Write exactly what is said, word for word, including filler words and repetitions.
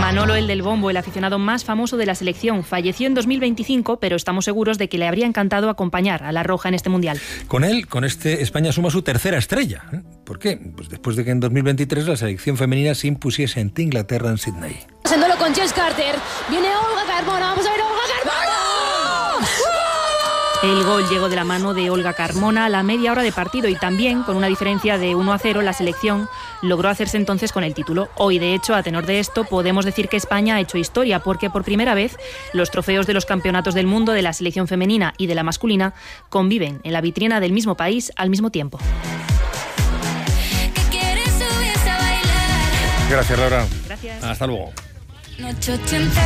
Manolo, el del bombo, el aficionado más famoso de la selección, falleció en dos mil veinticinco, pero estamos seguros de que le habría encantado acompañar a la Roja en este Mundial. Con él, con este, España suma su tercera estrella. ¿Por qué? Pues después de que en dos mil veintitrés la selección femenina se impusiese ante Inglaterra en Sydney. Haciéndolo con Jess Carter. Viene Olga Carmona. Vamos a ver Olga Carmona. El gol llegó de la mano de Olga Carmona a la media hora de partido y también, con una diferencia de uno a cero, la selección logró hacerse entonces con el título. Hoy, de hecho, a tenor de esto, podemos decir que España ha hecho historia porque por primera vez los trofeos de los campeonatos del mundo de la selección femenina y de la masculina conviven en la vitrina del mismo país al mismo tiempo. Gracias, Laura. Gracias. Hasta luego. Noche ochenta